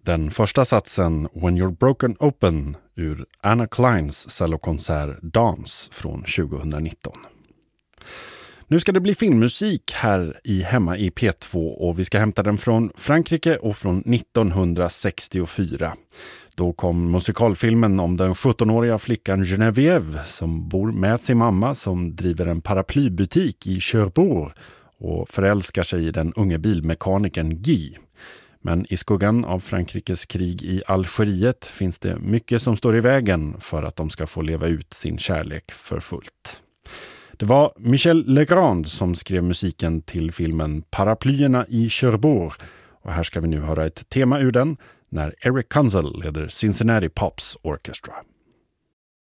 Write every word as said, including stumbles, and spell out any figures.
Den första satsen When You're Broken Open ur Anna Kleins cellokonsert Dance från tjugonitton. Nu ska det bli filmmusik här i Hemma i P två och vi ska hämta den från Frankrike och från nittonhundrasextiofyra. Då kom musikalfilmen om den sjuttonåriga flickan Geneviève som bor med sin mamma som driver en paraplybutik i Cherbourg och förälskar sig i den unge bilmekanikern Guy. Men i skuggan av Frankrikes krig i Algeriet finns det mycket som står i vägen för att de ska få leva ut sin kärlek för fullt. Det var Michel Legrand som skrev musiken till filmen Paraplyerna i Cherbourg och här ska vi nu höra ett tema ur den när Eric Kunzel leder Cincinnati Pops Orchestra.